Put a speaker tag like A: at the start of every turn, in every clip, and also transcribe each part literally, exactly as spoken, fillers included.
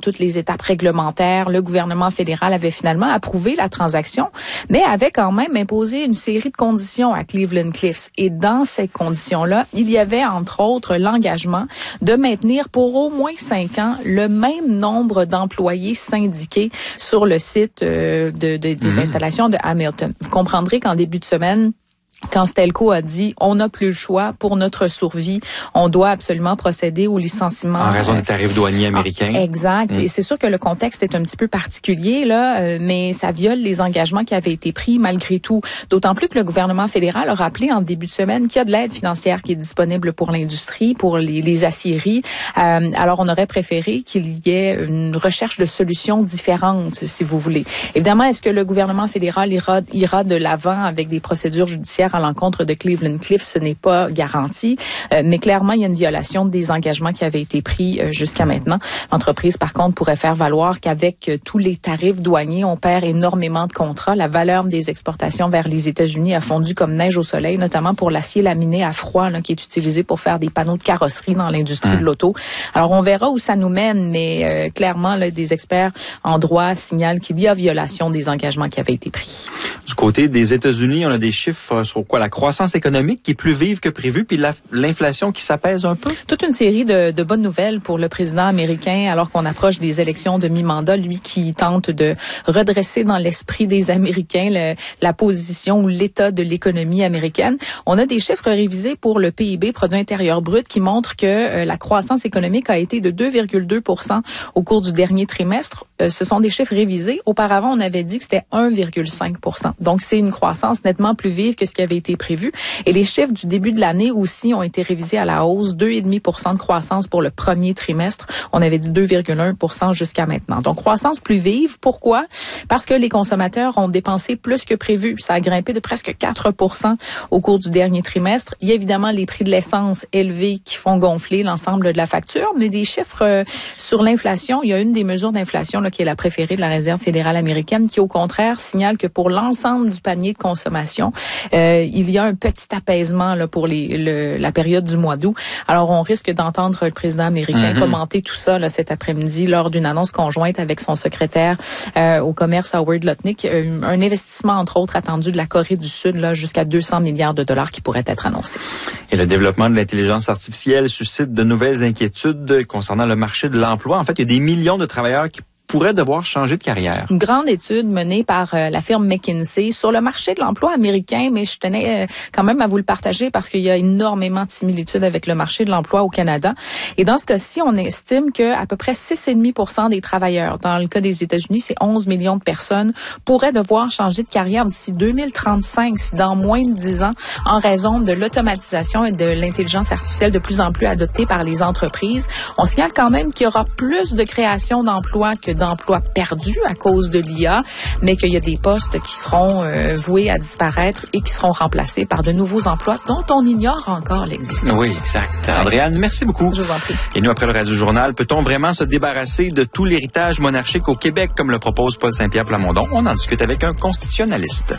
A: toutes les étapes réglementaires. Le gouvernement fédéral avait finalement approuvé la transaction, mais avait quand même imposé une série de conditions à Cleveland Cliffs. Et dans ces conditions-là, il y avait entre autres l'engagement de maintenir pour au moins cinq ans le même nombre d'employés syndiqués sur le site euh, de, de, des mmh. installations de Hamilton. Vous comprendrez qu'en début de semaine, quand Stelco a dit on n'a plus le choix pour notre survie, on doit absolument procéder au licenciement.
B: En raison des tarifs douaniers américains.
A: Ah, exact. Mmh. Et c'est sûr que le contexte est un petit peu particulier, là, euh, mais ça viole les engagements qui avaient été pris malgré tout. D'autant plus que le gouvernement fédéral a rappelé en début de semaine qu'il y a de l'aide financière qui est disponible pour l'industrie, pour les, les aciéries. Euh, alors, on aurait préféré qu'il y ait une recherche de solutions différentes, si vous voulez. Évidemment, est-ce que le gouvernement fédéral ira, ira de l'avant avec des procédures judiciaires à l'encontre de Cleveland Cliffs? Ce n'est pas garanti, euh, mais clairement, il y a une violation des engagements qui avaient été pris euh, jusqu'à maintenant. L'entreprise, par contre, pourrait faire valoir qu'avec euh, tous les tarifs douaniers, on perd énormément de contrats. La valeur des exportations vers les États-Unis a fondu comme neige au soleil, notamment pour l'acier laminé à froid là, qui est utilisé pour faire des panneaux de carrosserie dans l'industrie mmh. de l'auto. Alors, on verra où ça nous mène, mais euh, clairement, là, des experts en droit signalent qu'il y a violation des engagements qui avaient été pris.
B: Du côté des États-Unis, on a des chiffres sur quoi? La croissance économique qui est plus vive que prévu, puis la, l'inflation qui s'apaise un peu?
A: Toute une série de, de bonnes nouvelles pour le président américain alors qu'on approche des élections de mi-mandat, lui qui tente de redresser dans l'esprit des Américains le, la position ou l'état de l'économie américaine. On a des chiffres révisés pour le P I B, produit intérieur brut, qui montrent que euh, la croissance économique a été de deux virgule deux pour cent au cours du dernier trimestre. Euh, ce sont des chiffres révisés. Auparavant, on avait dit que c'était un virgule cinq pour cent. Donc, c'est une croissance nettement plus vive que ce qui avait été prévu. Et les chiffres du début de l'année aussi ont été révisés à la hausse. deux virgule cinq pour cent de croissance pour le premier trimestre. On avait dit deux virgule un pour cent jusqu'à maintenant. Donc, croissance plus vive. Pourquoi? Parce que les consommateurs ont dépensé plus que prévu. Ça a grimpé de presque quatre pour cent au cours du dernier trimestre. Il y a évidemment les prix de l'essence élevés qui font gonfler l'ensemble de la facture, mais des chiffres euh, sur l'inflation. Il y a une des mesures d'inflation là, qui est la préférée de la Réserve fédérale américaine qui, au contraire, signale que pour l'ensemble du panier de consommation, euh, il y a un petit apaisement là, pour les, le, la période du mois d'août. Alors, on risque d'entendre le président américain mm-hmm. commenter tout ça là, cet après-midi lors d'une annonce conjointe avec son secrétaire euh, au commerce, Howard Lutnick. Euh, un investissement, entre autres, attendu de la Corée du Sud là, jusqu'à deux cents milliards de dollars qui pourrait être annoncé.
B: Et le développement de l'intelligence artificielle suscite de nouvelles inquiétudes concernant le marché de l'emploi. En fait, il y a des millions de travailleurs qui pourraient devoir changer de carrière.
A: Une grande étude menée par euh, la firme McKinsey sur le marché de l'emploi américain, mais je tenais euh, quand même à vous le partager parce qu'il y a énormément de similitudes avec le marché de l'emploi au Canada. Et dans ce cas-ci, on estime que à peu près six virgule cinq pour cent des travailleurs, dans le cas des États-Unis, c'est onze millions de personnes, pourraient devoir changer de carrière d'ici deux mille trente-cinq, dans moins de dix ans, en raison de l'automatisation et de l'intelligence artificielle de plus en plus adoptée par les entreprises. On signale quand même qu'il y aura plus de création d'emplois que d'emplois perdus à cause de l'I A, mais qu'il y a des postes qui seront euh, voués à disparaître et qui seront remplacés par de nouveaux emplois dont on ignore encore l'existence.
B: Oui, exact. Andréane, merci beaucoup.
A: Je vous en prie.
B: Et nous, après le Radio-Journal, peut-on vraiment se débarrasser de tout l'héritage monarchique au Québec, comme le propose Paul Saint-Pierre Plamondon? On en discute avec un constitutionnaliste.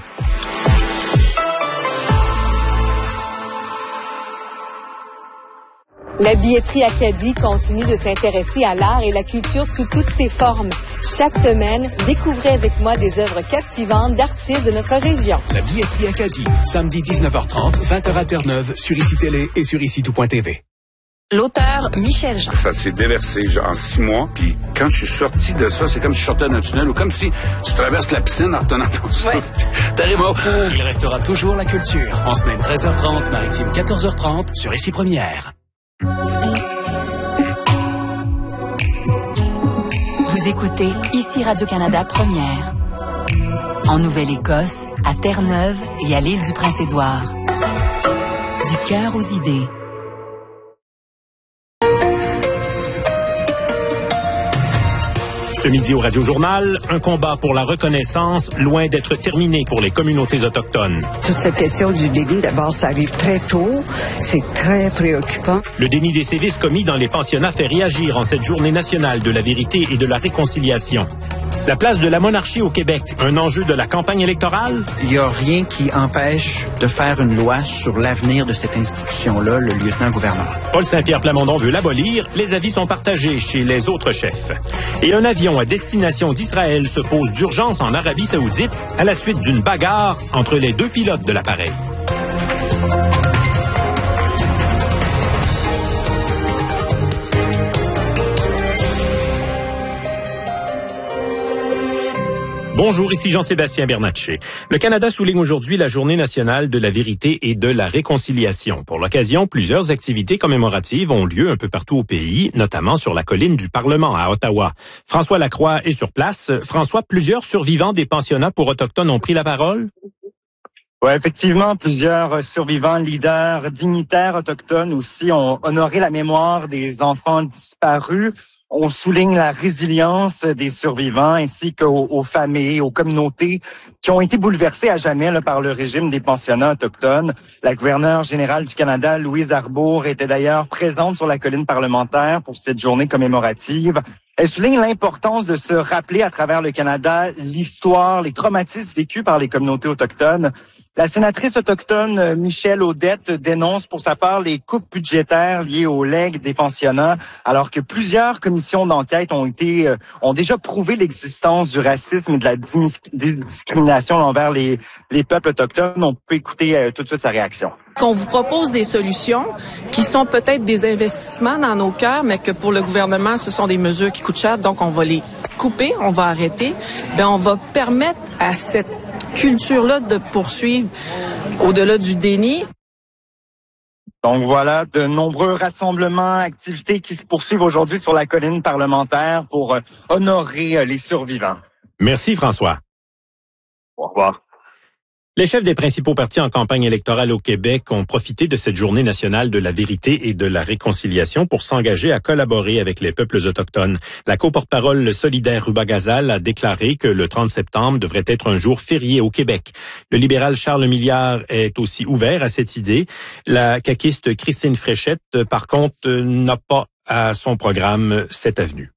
C: La billetterie Acadie continue de s'intéresser à l'art et la culture sous toutes ses formes. Chaque semaine, découvrez avec moi des œuvres captivantes d'artistes de notre région.
D: La billetterie Acadie, samedi dix-neuf heures trente, vingt heures à Terre-Neuve, sur Ici Télé et sur ici tout point t v.
E: L'auteur Michel Jean.
F: Ça s'est déversé genre, en six mois. Puis quand je suis sorti de ça, c'est comme si je sortais d'un tunnel ou comme si tu traverses la piscine en retenant ton souffle. Ouais. T'arrives au...
D: Il restera toujours la culture. En semaine treize heures trente, maritime quatorze heures trente, sur Ici Première.
E: Vous écoutez Ici Radio-Canada Première. En Nouvelle-Écosse, à Terre-Neuve et à l'île du Prince-Édouard. Du cœur aux idées.
G: Ce midi au Radio-Journal, un combat pour la reconnaissance loin d'être terminé pour les communautés autochtones.
H: Toute cette question du déni, d'abord, ça arrive très tôt. C'est très préoccupant.
G: Le déni des sévices commis dans les pensionnats fait réagir en cette journée nationale de la vérité et de la réconciliation. La place de la monarchie au Québec, un enjeu de la campagne électorale?
I: Il n'y a rien qui empêche de faire une loi sur l'avenir de cette institution-là, le lieutenant-gouverneur.
G: Paul Saint-Pierre Plamondon veut l'abolir. Les avis sont partagés chez les autres chefs. Et un avion à destination d'Israël se pose d'urgence en Arabie Saoudite à la suite d'une bagarre entre les deux pilotes de l'appareil. Bonjour, ici Jean-Sébastien Bernatchez. Le Canada souligne aujourd'hui la Journée nationale de la vérité et de la réconciliation. Pour l'occasion, plusieurs activités commémoratives ont lieu un peu partout au pays, notamment sur la colline du Parlement à Ottawa. François Lacroix est sur place. François, plusieurs survivants des pensionnats pour Autochtones ont pris la parole?
J: Oui, effectivement, plusieurs survivants, leaders, dignitaires autochtones aussi ont honoré la mémoire des enfants disparus. On souligne la résilience des survivants ainsi qu'aux aux familles, aux communautés qui ont été bouleversées à jamais là, par le régime des pensionnats autochtones. La gouverneure générale du Canada, Louise Arbour, était d'ailleurs présente sur la colline parlementaire pour cette journée commémorative. Elle souligne l'importance de se rappeler à travers le Canada l'histoire, les traumatismes vécus par les communautés autochtones. La sénatrice autochtone Michèle Audette dénonce pour sa part les coupes budgétaires liées aux legs des pensionnats, alors que plusieurs commissions d'enquête ont été euh, ont déjà prouvé l'existence du racisme et de la discrimination envers les, les peuples autochtones. On peut écouter euh, tout de suite sa réaction.
K: Qu'on vous propose des solutions qui sont peut-être des investissements dans nos cœurs, mais que pour le gouvernement, ce sont des mesures qui coûtent cher, donc on va les couper, on va arrêter. Bien, on va permettre à cette culture-là de poursuivre au-delà du déni.
J: Donc voilà, de nombreux rassemblements, activités qui se poursuivent aujourd'hui sur la colline parlementaire pour euh, honorer euh, les survivants.
G: Merci François.
J: Au revoir.
G: Les chefs des principaux partis en campagne électorale au Québec ont profité de cette journée nationale de la vérité et de la réconciliation pour s'engager à collaborer avec les peuples autochtones. La co-porte-parole solidaire Ruba Gazal a déclaré que le trente septembre devrait être un jour férié au Québec. Le libéral Charles Milliard est aussi ouvert à cette idée. La caquiste Christine Fréchette, par contre, n'a pas à son programme cette avenue.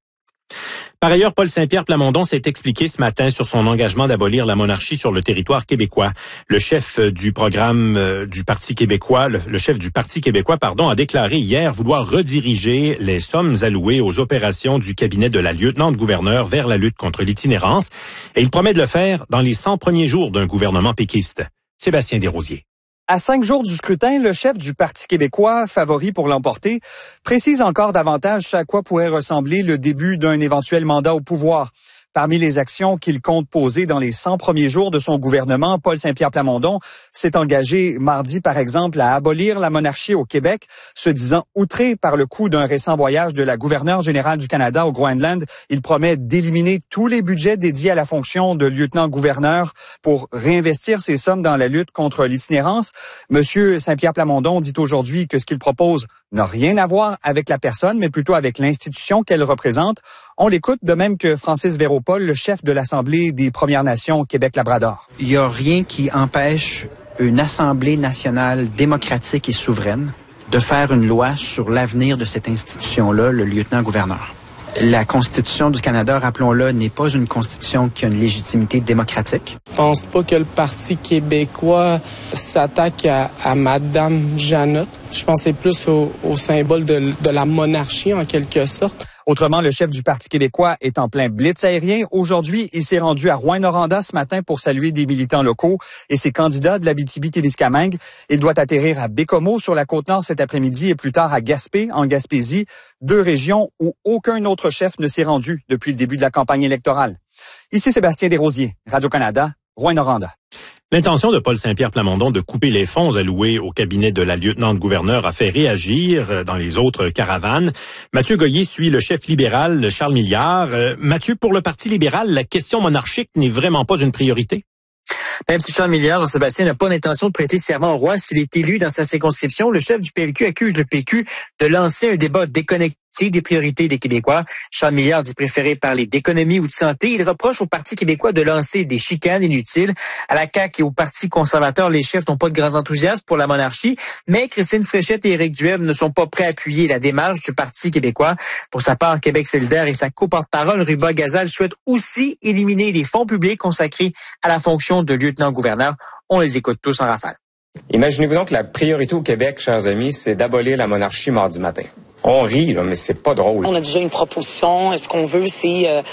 G: Par ailleurs, Paul Saint-Pierre Plamondon s'est expliqué ce matin sur son engagement d'abolir la monarchie sur le territoire québécois. Le chef du programme euh, du Parti québécois, le, le chef du Parti québécois, pardon, a déclaré hier vouloir rediriger les sommes allouées aux opérations du cabinet de la lieutenant-gouverneur vers la lutte contre l'itinérance. Et il promet de le faire dans les cent premiers jours d'un gouvernement péquiste. Sébastien Desrosiers.
L: À cinq jours du scrutin, le chef du Parti québécois, favori pour l'emporter, précise encore davantage à quoi pourrait ressembler le début d'un éventuel mandat au pouvoir. Parmi les actions qu'il compte poser dans les cent premiers jours de son gouvernement, Paul Saint-Pierre Plamondon s'est engagé mardi, par exemple, à abolir la monarchie au Québec, se disant outré par le coup d'un récent voyage de la gouverneure générale du Canada au Groenland. Il promet d'éliminer tous les budgets dédiés à la fonction de lieutenant-gouverneur pour réinvestir ces sommes dans la lutte contre l'itinérance. Monsieur Saint-Pierre Plamondon dit aujourd'hui que ce qu'il propose n'a rien à voir avec la personne, mais plutôt avec l'institution qu'elle représente. On l'écoute, de même que Francis Véropol, le chef de l'Assemblée des Premières Nations Québec-Labrador.
I: Il n'y a rien qui empêche une Assemblée nationale démocratique et souveraine de faire une loi sur l'avenir de cette institution-là, le lieutenant-gouverneur. La Constitution du Canada, rappelons-le, n'est pas une constitution qui a une légitimité démocratique.
M: Je pense pas que le Parti québécois s'attaque à, à Madame Janotte. Je pensais plus au, au symbole de, de la monarchie, en quelque sorte.
L: Autrement, le chef du Parti québécois est en plein blitz aérien. Aujourd'hui, il s'est rendu à Rouyn-Noranda ce matin pour saluer des militants locaux et ses candidats de l'Abitibi-Témiscamingue. Il doit atterrir à Bécomo sur la Côte-Nord cet après-midi et plus tard à Gaspé, en Gaspésie, deux régions où aucun autre chef ne s'est rendu depuis le début de la campagne électorale. Ici Sébastien Desrosiers, Radio-Canada, Rouyn-Noranda.
G: L'intention de Paul Saint-Pierre Plamondon de couper les fonds alloués au cabinet de la lieutenant-gouverneur a fait réagir dans les autres caravanes. Mathieu Goyer suit le chef libéral Charles Milliard. Euh, Mathieu, pour le Parti libéral, la question monarchique n'est vraiment pas une priorité?
N: Même si Charles Milliard, Jean-Sébastien, n'a pas l'intention de prêter serment au roi s'il est élu dans sa circonscription, le chef du P L Q accuse le P Q de lancer un débat déconnecté des priorités des Québécois. Charles Milliard dit préférer parler d'économie ou de santé. Il reproche au Parti québécois de lancer des chicanes inutiles. À la C A Q et au Parti conservateur, les chefs n'ont pas de grands enthousiasmes pour la monarchie, mais Christine Fréchette et Éric Duhem ne sont pas prêts à appuyer la démarche du Parti québécois. Pour sa part, Québec solidaire et sa co-porte-parole, Ruba Gazal, souhaitent aussi éliminer les fonds publics consacrés à la fonction de lieutenant-gouverneur. On les écoute tous en rafale.
O: Imaginez-vous donc que la priorité au Québec, chers amis, c'est d'abolir la monarchie mardi matin. On rit, là, mais c'est pas drôle.
P: On a déjà une proposition. Ce qu'on veut, c'est euh,